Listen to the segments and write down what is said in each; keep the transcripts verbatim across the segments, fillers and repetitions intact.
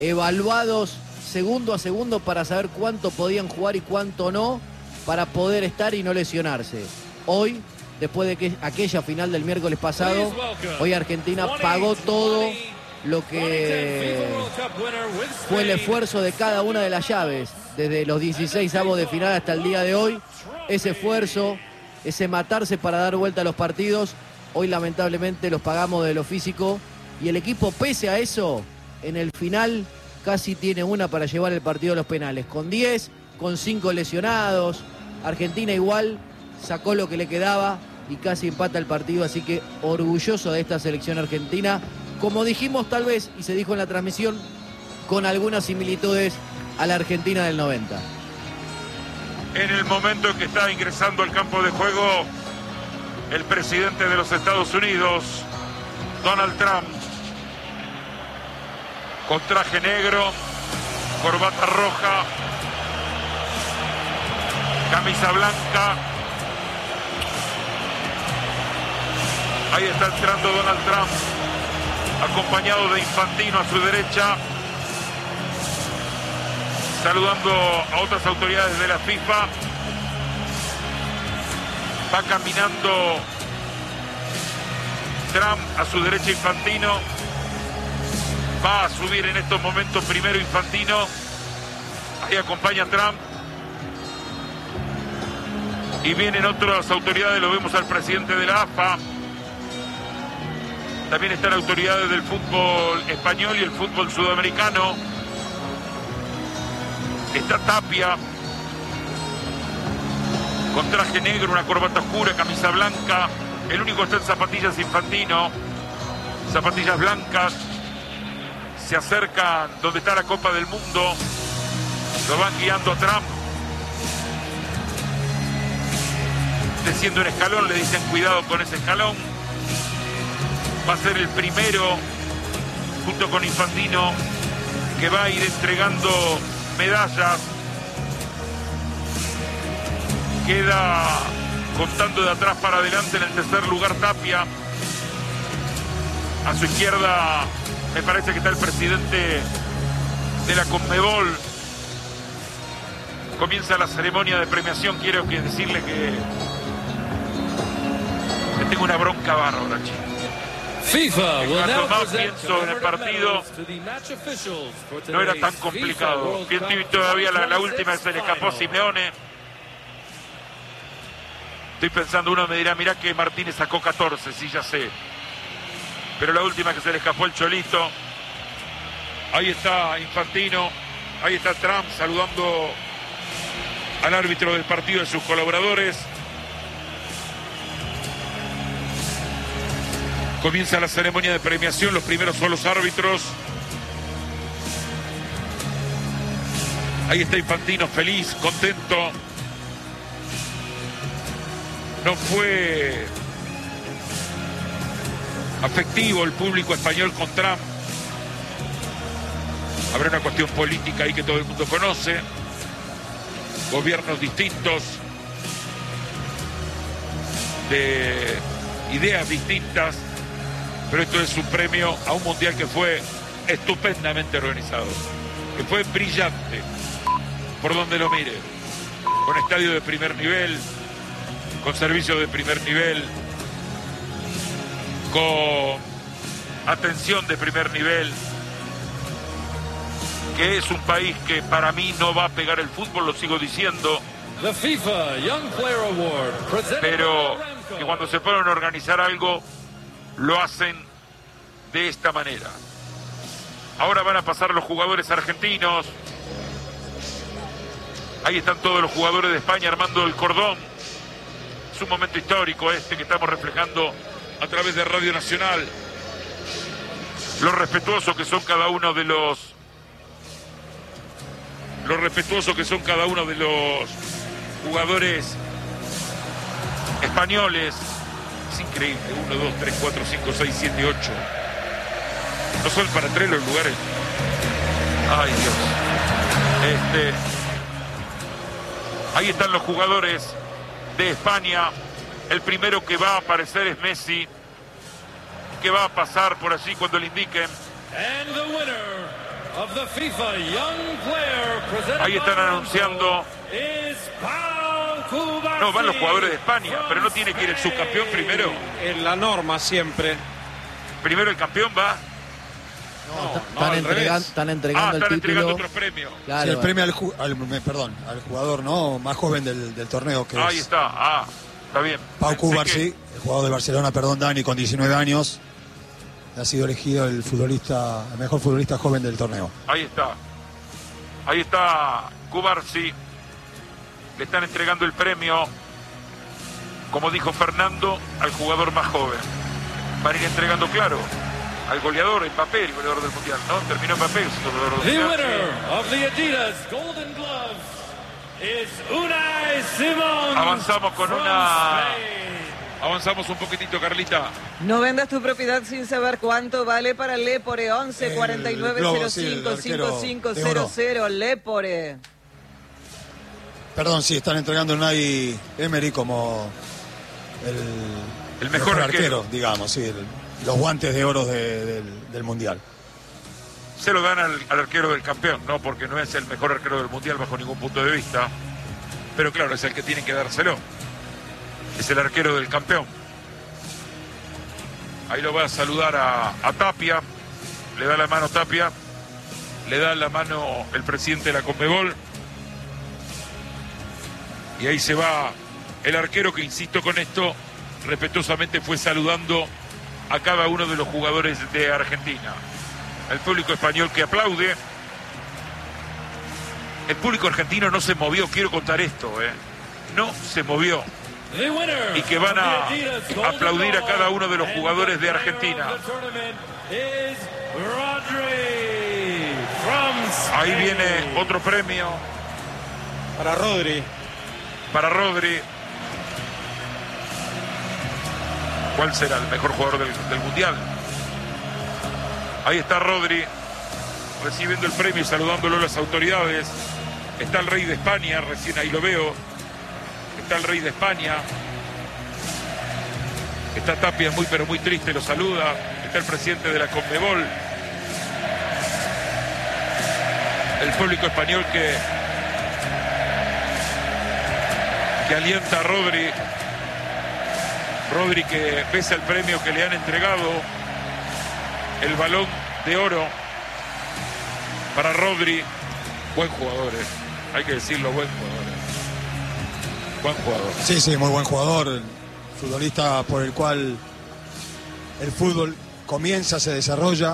evaluados segundo a segundo para saber cuánto podían jugar y cuánto no, para poder estar y no lesionarse. Hoy, después de que aquella final del miércoles pasado, hoy Argentina pagó todo lo que fue el esfuerzo de cada una de las llaves, desde los dieciséis avos de final hasta el día de hoy. Ese esfuerzo, ese matarse para dar vuelta a los partidos, hoy lamentablemente los pagamos de lo físico, y el equipo, pese a eso, en el final casi tiene una para llevar el partido a los penales, con diez, con cinco lesionados. Argentina igual sacó lo que le quedaba y casi empata el partido, así que orgulloso de esta selección argentina, como dijimos tal vez, y se dijo en la transmisión, con algunas similitudes a la Argentina del noventa. En el momento en que está ingresando al campo de juego el presidente de los Estados Unidos, Donald Trump, con traje negro, corbata roja, camisa blanca. Ahí está entrando Donald Trump, acompañado de Infantino a su derecha, saludando a otras autoridades de la FIFA. Va caminando Trump, a su derecha Infantino. Va a subir en estos momentos primero Infantino. Ahí acompaña a Trump. Y vienen otras autoridades, lo vemos al presidente de la A F A. También están autoridades del fútbol español y el fútbol sudamericano. Está Tapia, con traje negro, una corbata oscura, camisa blanca. El único que está en zapatillas, Infantino. Zapatillas blancas. Se acercan donde está la Copa del Mundo. Lo van guiando a Trump. Desciende un escalón, le dicen cuidado con ese escalón. Va a ser el primero, junto con Infantino, que va a ir entregando medallas. Queda contando de atrás para adelante en el tercer lugar Tapia. A su izquierda me parece que está el presidente de la Conmebol. Comienza la ceremonia de premiación. Quiero que decirle que, que tengo una bronca bárbara, chicos. FIFA will now más present pienso en el partido, no era tan complicado. Pienso todavía la, la última se le escapó a Simeone. Estoy pensando, uno me dirá, mirá que Martínez sacó catorce, sí, ya sé. Pero la última que se le escapó el Cholito. Ahí está Infantino, ahí está Trump saludando al árbitro del partido y a sus colaboradores. Comienza la ceremonia de premiación, los primeros son los árbitros. Ahí está Infantino, feliz, contento. No fue afectivo el público español con Trump. Habrá una cuestión política ahí que todo el mundo conoce. Gobiernos distintos, de ideas distintas. Pero esto es un premio a un mundial que fue estupendamente organizado, que fue brillante, por donde lo mire, con estadio de primer nivel, con servicio de primer nivel, con atención de primer nivel, que es un país que para mí no va a pegar el fútbol, lo sigo diciendo, The FIFA Young Player Award, pero que cuando se ponen a organizar algo, lo hacen de esta manera. Ahora van a pasar los jugadores argentinos. Ahí están todos los jugadores de España armando el cordón. Es un momento histórico este que estamos reflejando a través de Radio Nacional. Lo respetuoso que son cada uno de los... Lo respetuoso que son cada uno de los jugadores españoles. Es increíble, uno, dos, tres, cuatro, cinco, seis, siete, ocho. No son para tres los lugares. Ay, Dios. Este, ahí están los jugadores de España. El primero que va a aparecer es Messi, que va a pasar por allí cuando le indiquen. And the winner, of the FIFA Young Player presented Ahí están by anunciando. is Pau Cubarsí. No, van los jugadores de España, pero no tiene que ir el subcampeón primero. En la norma siempre. Primero el campeón va. No, No, ta- no, están, al entregan- revés. están Ah, entregando están el entregando título. otro premio. Claro, Sí, el premio al, ju- al- me- perdón, al jugador no más joven del, del torneo, que Ahí es está. Ah, está bien. Pau Pensé Cubarsí, que- el jugador de Barcelona, perdón, Dani, con diecinueve años. Ha sido elegido el futbolista, el mejor futbolista joven del torneo. Ahí está. Ahí está Cubarsí. Le están entregando el premio, como dijo Fernando, al jugador más joven. Van a ir entregando, claro, al goleador, Mbappé, el goleador del Mundial, ¿no? Terminó Mbappé, el goleador del The Mundial. winner of the Adidas Golden Gloves is Unai Simón. Avanzamos con from una- Spain. Avanzamos un poquitito, Carlita. No vendas tu propiedad sin saber cuánto vale para Lepore. once El cuarenta y nueve globo, cero sí, el cinco arquero cinco cinco de cero oro. cero. Lepore. Perdón, sí, están entregando a Unai Emery como el, El mejor arquero. digamos, sí, el- los guantes de oro de- del, del Mundial. Se lo dan al, al arquero del campeón, no porque no es el mejor arquero del Mundial bajo ningún punto de vista. Pero claro, es el que tienen que dárselo. Es el arquero del campeón. Ahí lo va a saludar a, a Tapia. Le da la mano Tapia. Le da la mano el presidente de la Conmebol. Y ahí se va el arquero que, insisto con esto, respetuosamente fue saludando a cada uno de los jugadores de Argentina. El público español que aplaude. El público argentino no se movió, quiero contar esto, ¿eh? No se movió. The winner Y que van of a the Adidas Golden aplaudir a cada uno de los Glove jugadores and de the Argentina. player of the tournament is Rodri from Ahí Spain. viene otro premio Para Rodri. para Rodri. ¿Cuál será el mejor jugador del, del Mundial? Ahí está Rodri recibiendo el premio y saludándolo a las autoridades. Está el rey de España, recién ahí lo veo. Está el rey de España. Está Tapia muy pero muy triste, lo saluda. Está el presidente de la Conmebol. El público español que, que alienta a Rodri. Rodri que pese al premio que le han entregado, el Balón de Oro para Rodri. Buen jugador, eh. Hay que decirlo, buen jugador. eh. Buen jugador. Sí, sí, muy buen jugador, el futbolista por el cual el fútbol comienza, se desarrolla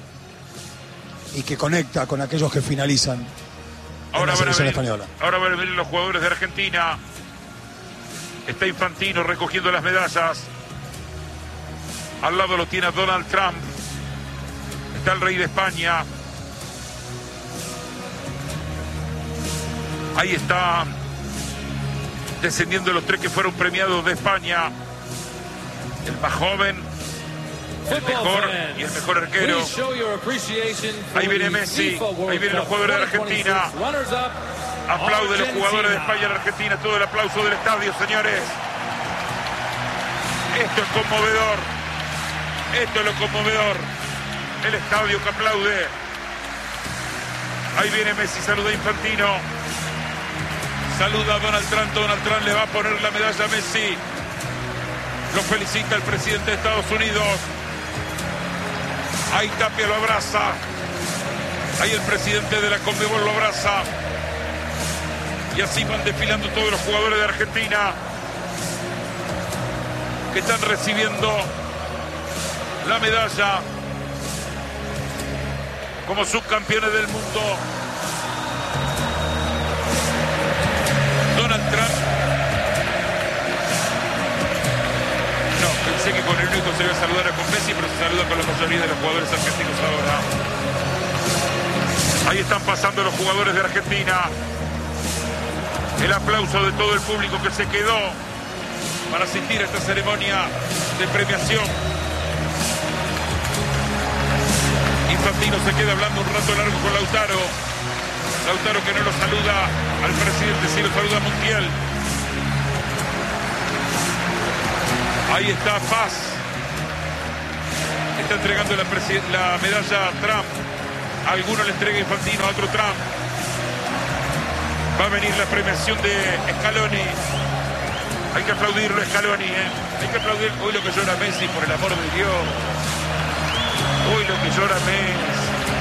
y que conecta con aquellos que finalizan en Ahora la van, a selección venir, española. ahora van a venir los jugadores de Argentina. Está Infantino recogiendo las medallas. Al lado lo tiene Donald Trump. Está el rey de España. Ahí está descendiendo los tres que fueron premiados de España. El más joven, el Football mejor fans, y el mejor arquero. please show your appreciation for Ahí viene the Messi, FIFA World ahí vienen los Cup jugadores de twenty twenty-six Argentina. runners-up, Aplaude los jugadores de Argentina. España y la Argentina. Todo el aplauso del estadio, señores. Esto es conmovedor. Esto es lo conmovedor. El estadio que aplaude. Ahí viene Messi, saluda a Infantino. Saluda a Donald Trump. Donald Trump le va a poner la medalla a Messi. Lo felicita el presidente de Estados Unidos. Ahí Tapia lo abraza. Ahí el presidente de la Conmebol lo abraza. Y así van desfilando todos los jugadores de Argentina que están recibiendo la medalla como subcampeones del mundo. Donald Trump. No, pensé que con el único se iba a saludar con Messi, pero se saluda con la mayoría de los jugadores argentinos ahora. Ahí están pasando los jugadores de Argentina. El aplauso de todo el público que se quedó para asistir a esta ceremonia de premiación. Infantino se queda hablando un rato largo con Lautaro. Lautaro que no lo saluda al presidente, sí lo saluda a Montiel. Ahí está Paz. Está entregando la, la medalla a Trump. A alguno le entrega Infantino, a otro Trump. Va a venir la premiación de Scaloni. Hay que aplaudirlo, Scaloni, ¿eh? Hay que aplaudir. Hoy lo que llora Messi, por el amor de Dios. Hoy lo que llora Messi.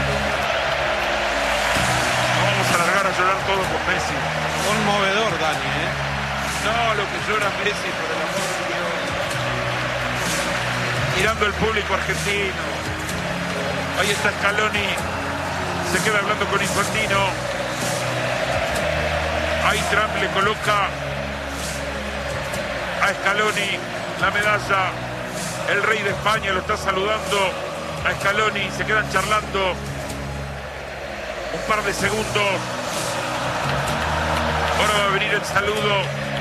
No vamos a largar a llorar todo con Messi. Conmovedor, Dani, ¿eh? No, lo que llora Messi, por el amor de Dios. Mirando el público argentino. Ahí está Scaloni. Se queda hablando con Infantino. Ahí Trump le coloca a Scaloni la medalla. El rey de España lo está saludando a Scaloni. Se quedan charlando un par de segundos. Ahora va a venir el saludo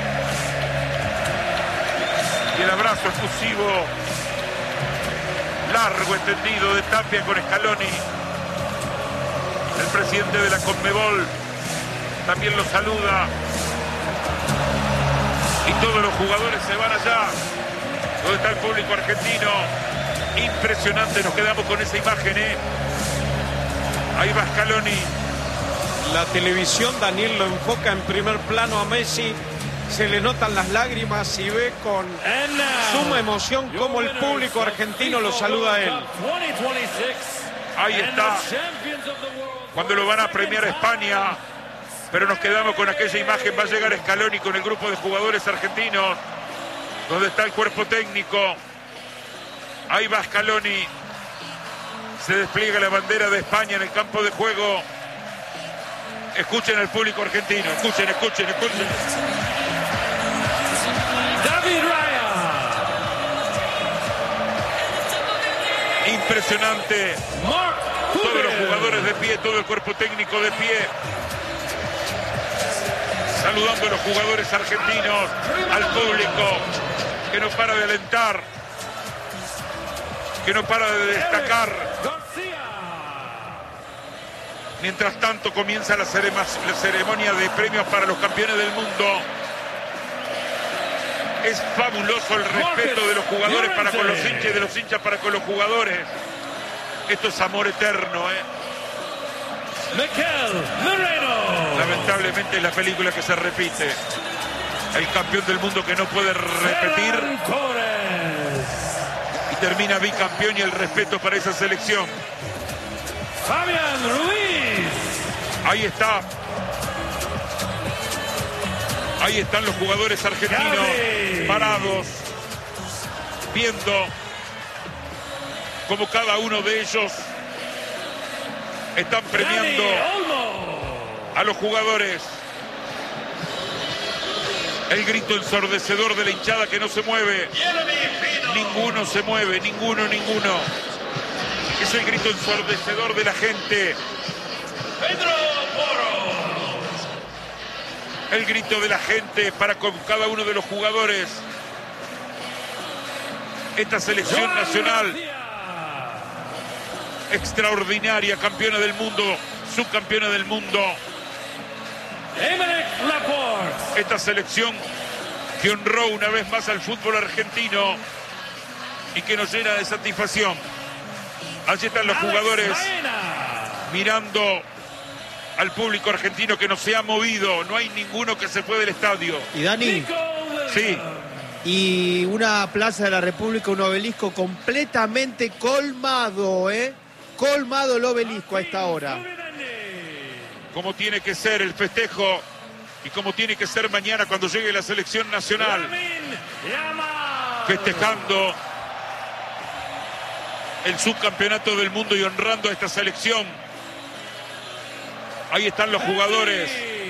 y el abrazo efusivo, largo, extendido, de Tapia con Scaloni. El presidente de la Conmebol también lo saluda. Y todos los jugadores se van allá donde está el público argentino. Impresionante, nos quedamos con esa imagen, ¿eh? Ahí va Scaloni. La televisión, Daniel, lo enfoca en primer plano a Messi. Se le notan las lágrimas y ve con suma emoción cómo el público argentino lo saluda a él. Ahí está. Cuando lo van a premiar a España. Pero nos quedamos con aquella imagen. Va a llegar Scaloni con el grupo de jugadores argentinos, donde está el cuerpo técnico. Ahí va Scaloni. Se despliega la bandera de España en el campo de juego. Escuchen al público argentino. Escuchen, escuchen, escuchen. David Raya. Impresionante. Mark Todos los jugadores de pie, todo el cuerpo técnico de pie. Saludando a los jugadores argentinos, al público que no para de alentar, que no para de destacar. Mientras tanto comienza la ceremonia de premios para los campeones del mundo. Es fabuloso el respeto de los jugadores para con los hinchas y de los hinchas para con los jugadores. Esto es amor eterno, ¿eh? Mikel Merino. Lamentablemente es la película que se repite. El campeón del mundo que no puede repetir. Y termina bicampeón, y el respeto para esa selección. Fabián Ruiz. Ahí está. Ahí están los jugadores argentinos Gaby. parados, viendo cómo cada uno de ellos están premiando a los jugadores. El grito ensordecedor de la hinchada que no se mueve. Ninguno se mueve, ninguno, ninguno. Es el grito ensordecedor de la gente. Pedro Porro. El grito de la gente para con cada uno de los jugadores. Esta selección nacional extraordinaria, campeona del mundo, subcampeona del mundo. Aymeric Laporte. Esta selección que honró una vez más al fútbol argentino y que nos llena de satisfacción. Allí están los jugadores mirando al público argentino que no se ha movido. No hay ninguno que se fue del estadio. Y Dani, Sí, y una plaza de la República, un obelisco completamente colmado, ¿eh? Colmado el obelisco a esta hora. como tiene que ser el festejo y como tiene que ser mañana cuando llegue la selección nacional, festejando el subcampeonato del mundo y honrando a esta selección. Ahí están los jugadores.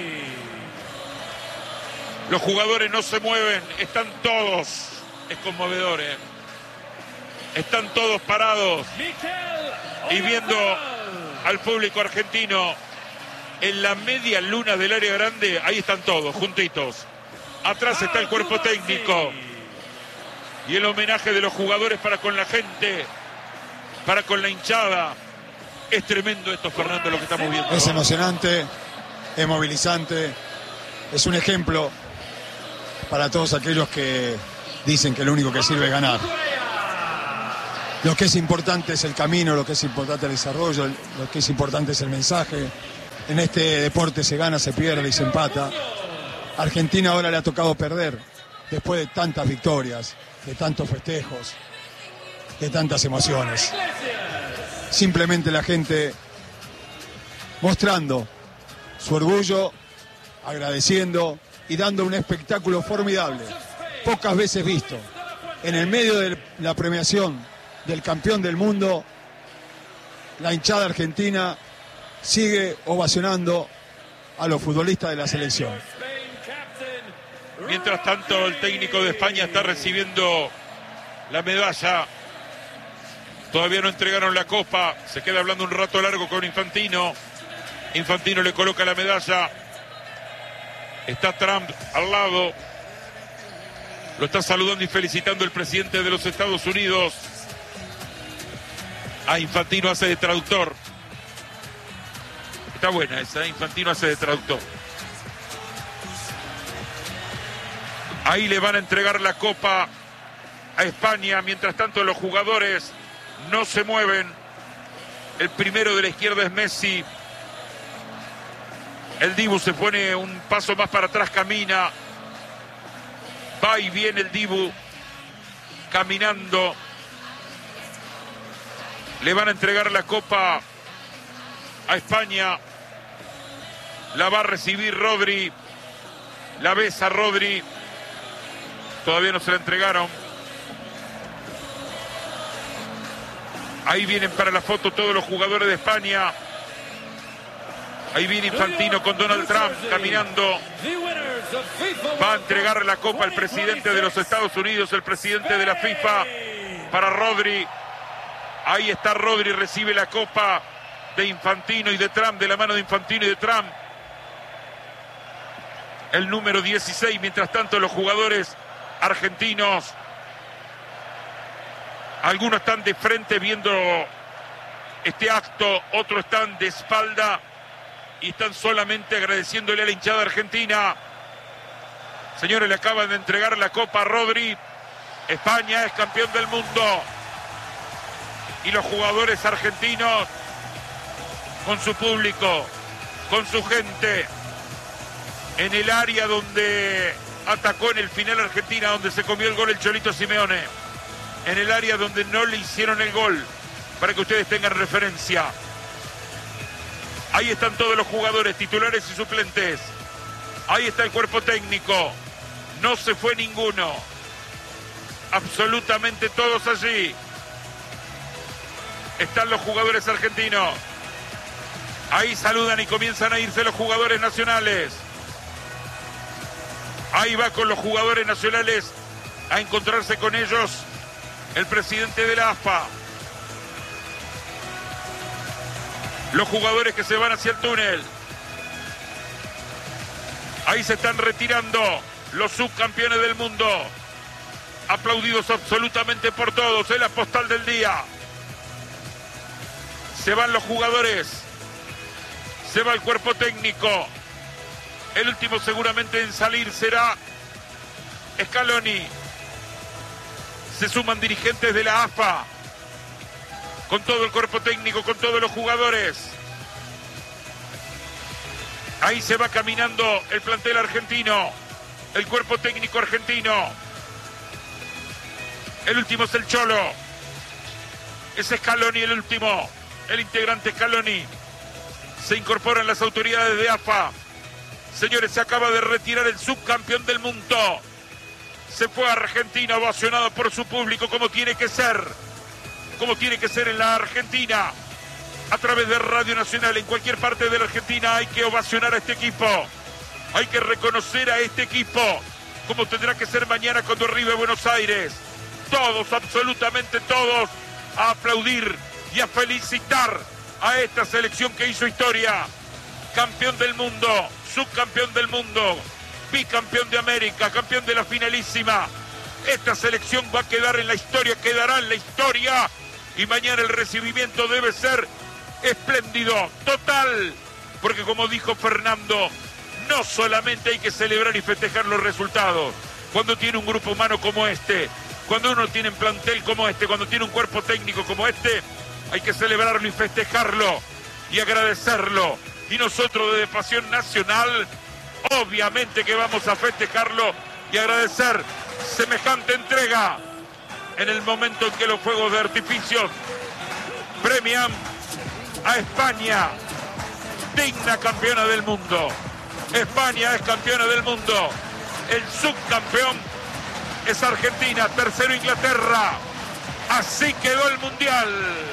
Los jugadores no se mueven, están todos. Es conmovedor, ¿eh? Están todos parados y viendo al público argentino en la media luna del área grande. Ahí están todos, juntitos. Atrás está el cuerpo técnico y el homenaje de los jugadores para con la gente, para con la hinchada. Es tremendo esto, Fernando, lo que estamos viendo. Es emocionante, es movilizante, es un ejemplo para todos aquellos que dicen que lo único que sirve es ganar. Lo que es importante es el camino, lo que es importante el desarrollo, lo que es importante es el mensaje. En este deporte se gana, se pierde y se empata. A Argentina ahora le ha tocado perder, después de tantas victorias, de tantos festejos, de tantas emociones. Simplemente la gente mostrando su orgullo, agradeciendo y dando un espectáculo formidable, pocas veces visto. En el medio de la premiación del campeón del mundo, la hinchada argentina sigue ovacionando a los futbolistas de la selección. Mientras tanto, el técnico de España está recibiendo la medalla. Todavía no entregaron la copa. Se queda hablando un rato largo con Infantino. Infantino le coloca la medalla. Está Trump al lado. Lo está saludando y felicitando el presidente de los Estados Unidos. A Infantino hace de traductor. Está buena esa, Infantino hace de traductor. Ahí le van a entregar la copa a España. Mientras tanto, los jugadores no se mueven. El primero de la izquierda es Messi. El Dibu se pone un paso más para atrás, camina. Va y viene el Dibu caminando. Le van a entregar la copa a España. La va a recibir Rodri. La besa Rodri. Todavía no se la entregaron. Ahí vienen para la foto todos los jugadores de España. Ahí viene Infantino con Donald Trump caminando. Va a entregar la copa al presidente de los Estados Unidos, el presidente de la FIFA, para Rodri. Ahí está Rodri, recibe la copa de Infantino y de Trump, de la mano de Infantino y de Trump. El número dieciséis, mientras tanto los jugadores argentinos, algunos están de frente viendo este acto, otros están de espalda y están solamente agradeciéndole a la hinchada argentina. Señores, le acaban de entregar la copa a Rodri. España es campeón del mundo. Y los jugadores argentinos, con su público, con su gente, en el área donde atacó en el final Argentina, donde se comió el gol el Cholito Simeone, en el área donde no le hicieron el gol, para que ustedes tengan referencia. Ahí están todos los jugadores, titulares y suplentes. Ahí está el cuerpo técnico. No se fue ninguno. Absolutamente todos allí. Están los jugadores argentinos. Ahí saludan y comienzan a irse los jugadores nacionales. Ahí va con los jugadores nacionales a encontrarse con ellos el presidente de la A F A. Los jugadores que se van hacia el túnel. Ahí se están retirando los subcampeones del mundo. Aplaudidos absolutamente por todos. Es la postal del día. Se van los jugadores. Se va el cuerpo técnico. El último seguramente en salir será Scaloni. Se suman dirigentes de la A F A. Con todo el cuerpo técnico, con todos los jugadores. Ahí se va caminando el plantel argentino. El cuerpo técnico argentino. El último es el Cholo. Es Scaloni el último. El integrante Scaloni. Se incorporan las autoridades de A F A. Señores, se acaba de retirar el subcampeón del mundo. Se fue a Argentina ovacionado por su público como tiene que ser. Como tiene que ser en la Argentina. A través de Radio Nacional, en cualquier parte de la Argentina hay que ovacionar a este equipo. Hay que reconocer a este equipo. Como tendrá que ser mañana cuando arribe a Buenos Aires. Todos, absolutamente todos, a aplaudir y a felicitar a esta selección que hizo historia. Campeón del mundo, subcampeón del mundo, bicampeón de América, campeón de la finalísima. Esta selección va a quedar en la historia, quedará en la historia. Y mañana el recibimiento debe ser espléndido, total. Porque como dijo Fernando, no solamente hay que celebrar y festejar los resultados. Cuando tiene un grupo humano como este, Cuando uno tiene un plantel como este, cuando tiene un cuerpo técnico como este, hay que celebrarlo y festejarlo y agradecerlo. Y nosotros desde Pasión Nacional, obviamente que vamos a festejarlo y agradecer semejante entrega en el momento en que los fuegos de artificio premian a España, digna campeona del mundo. España es campeona del mundo. El subcampeón es Argentina, tercero Inglaterra. Así quedó el Mundial.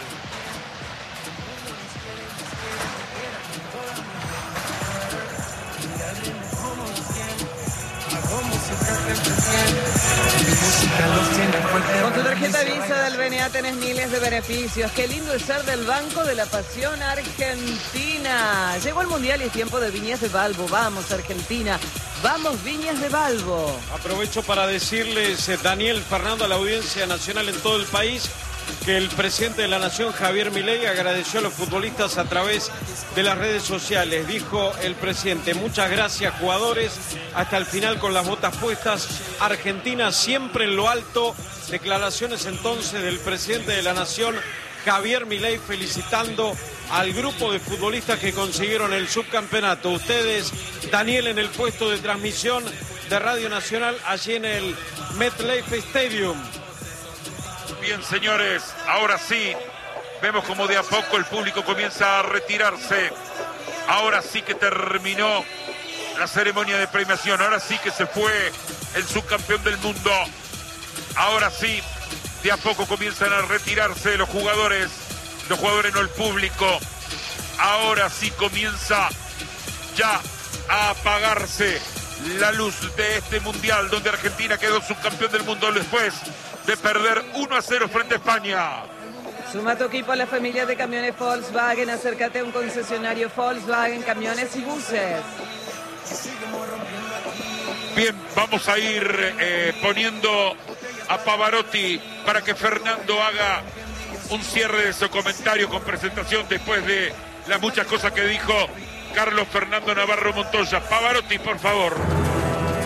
Con tu tarjeta Visa del B N A tenés miles de beneficios. Qué lindo es ser del Banco de la Pasión Argentina. Llegó el Mundial y es tiempo de Viñas de Balbo. Vamos, Argentina. Vamos, Viñas de Balbo. Aprovecho para decirles, eh, Daniel, Fernando, a la audiencia nacional en todo el país, que el presidente de la Nación, Javier Milei, agradeció a los futbolistas a través de las redes sociales. Dijo el presidente: muchas gracias, jugadores, hasta el final con las botas puestas. Argentina siempre en lo alto. Declaraciones entonces del presidente de la Nación, Javier Milei, felicitando al grupo de futbolistas que consiguieron el subcampeonato. Ustedes, Daniel, en el puesto de transmisión de Radio Nacional, allí en el MetLife Stadium. Bien, señores, ahora sí, vemos como de a poco el público comienza a retirarse. Ahora sí que terminó la ceremonia de premiación. Ahora sí que se fue el subcampeón del mundo. Ahora sí, de a poco comienzan a retirarse los jugadores. Los jugadores, no el público. Ahora sí comienza ya a apagarse la luz de este mundial, donde Argentina quedó subcampeón del mundo después de perder uno a cero frente a España. Suma tu equipo a la familia de camiones Volkswagen. Acércate a un concesionario Volkswagen, camiones y buses. Bien, vamos a ir eh, poniendo a Pavarotti para que Fernando haga un cierre de su comentario con presentación después de las muchas cosas que dijo Carlos Fernando Navarro Montoya. Pavarotti, por favor.